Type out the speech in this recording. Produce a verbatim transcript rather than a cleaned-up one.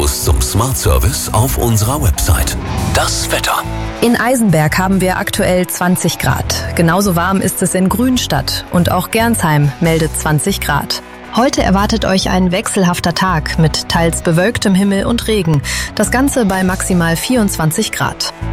Infos zum Smart Service auf unserer Website. Das Wetter. In Eisenberg haben wir aktuell zwanzig Grad. Genauso warm ist es in Grünstadt und auch Gernsheim meldet zwanzig Grad. Heute erwartet euch ein wechselhafter Tag mit teils bewölktem Himmel und Regen. Das Ganze bei maximal vierundzwanzig Grad.